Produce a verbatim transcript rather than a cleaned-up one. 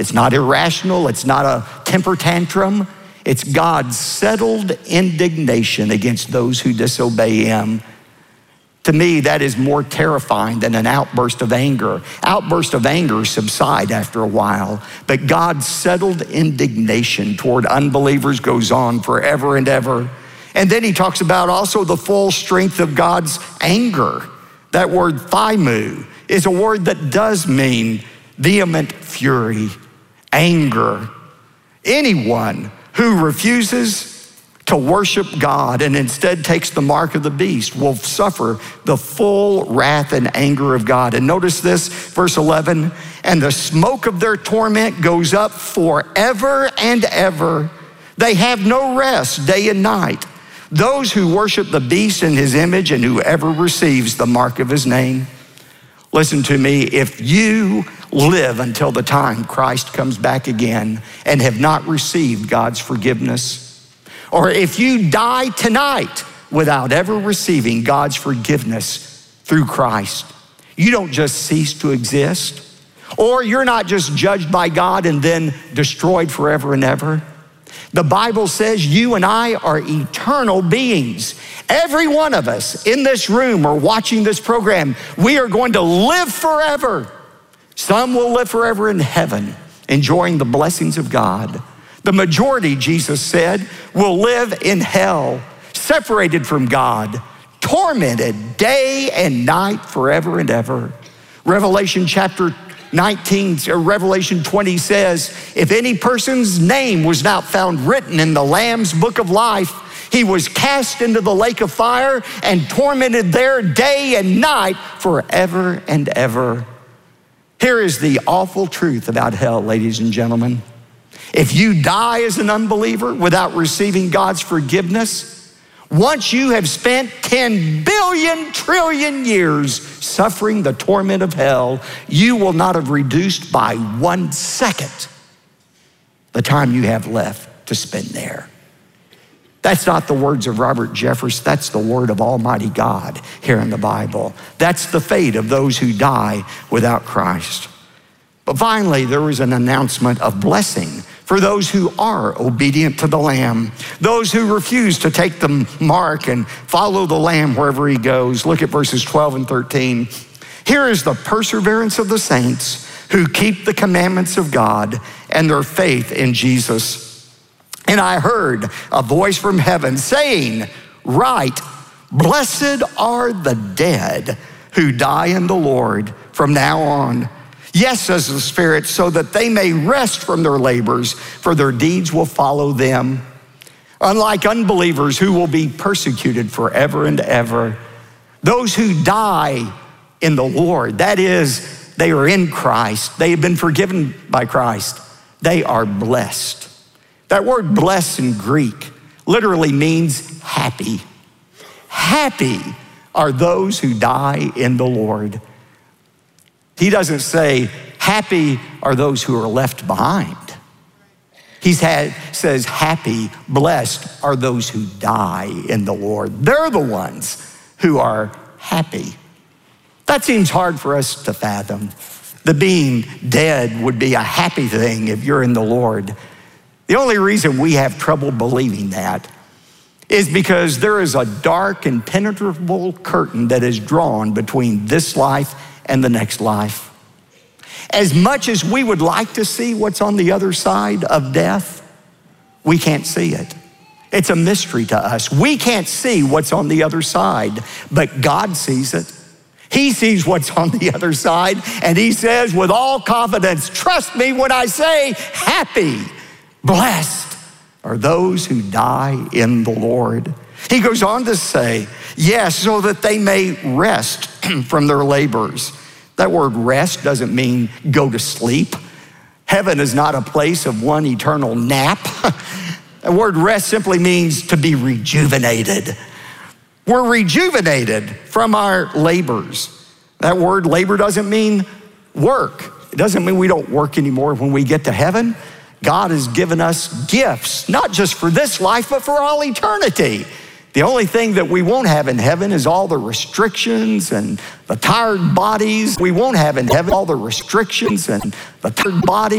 It's not irrational. It's not a temper tantrum. It's God's settled indignation against those who disobey him. To me, that is more terrifying than an outburst of anger. Outbursts of anger subside after a while, but God's settled indignation toward unbelievers goes on forever and ever. And then he talks about also the full strength of God's anger. That word thymu is a word that does mean vehement fury, anger. Anyone who refuses to worship God and instead takes the mark of the beast will suffer the full wrath and anger of God. And notice this, verse eleven, and the smoke of their torment goes up forever and ever. They have no rest day and night. Those who worship the beast in his image and whoever receives the mark of his name. Listen to me, if you live until the time Christ comes back again and have not received God's forgiveness, or if you die tonight without ever receiving God's forgiveness through Christ, you don't just cease to exist, or you're not just judged by God and then destroyed forever and ever. The Bible says you and I are eternal beings. Every one of us in this room or watching this program, we are going to live forever. Some will live forever in heaven, enjoying the blessings of God. The majority, Jesus said, will live in hell, separated from God, tormented day and night forever and ever. Revelation chapter nineteen, or Revelation twenty says, if any person's name was not found written in the Lamb's book of life, he was cast into the lake of fire and tormented there day and night forever and ever. Here is the awful truth about hell, ladies and gentlemen. If you die as an unbeliever without receiving God's forgiveness, once you have spent ten billion trillion years suffering the torment of hell, you will not have reduced by one second the time you have left to spend there. That's not the words of Robert Jeffress. That's the word of Almighty God here in the Bible. That's the fate of those who die without Christ. But finally, there was an announcement of blessing for those who are obedient to the Lamb, those who refuse to take the mark and follow the Lamb wherever he goes. Look at verses twelve and thirteen. Here is the perseverance of the saints who keep the commandments of God and their faith in Jesus. And I heard a voice from heaven saying, write, blessed are the dead who die in the Lord from now on. Yes, says the Spirit, so that they may rest from their labors, for their deeds will follow them. Unlike unbelievers who will be persecuted forever and ever, those who die in the Lord, that is, they are in Christ, they have been forgiven by Christ, they are blessed. That word blessed in Greek literally means happy. Happy are those who die in the Lord. He doesn't say, happy are those who are left behind. He says, happy, blessed are those who die in the Lord. They're the ones who are happy. That seems hard for us to fathom. The being dead would be a happy thing if you're in the Lord. The only reason we have trouble believing that is because there is a dark, impenetrable curtain that is drawn between this life and the next life. As much as we would like to see what's on the other side of death, we can't see it. It's a mystery to us. We can't see what's on the other side, but God sees it. He sees what's on the other side, and he says with all confidence, trust me when I say happy, blessed are those who die in the Lord. He goes on to say, yes, so that they may rest from their labors. That word rest doesn't mean go to sleep. Heaven is not a place of one eternal nap. The word rest simply means to be rejuvenated. We're rejuvenated from our labors. That word labor doesn't mean work. It doesn't mean we don't work anymore when we get to heaven. God has given us gifts, not just for this life, but for all eternity. The only thing that we won't have in heaven is all the restrictions and the tired bodies. We won't have in heaven all the restrictions and the tired bodies.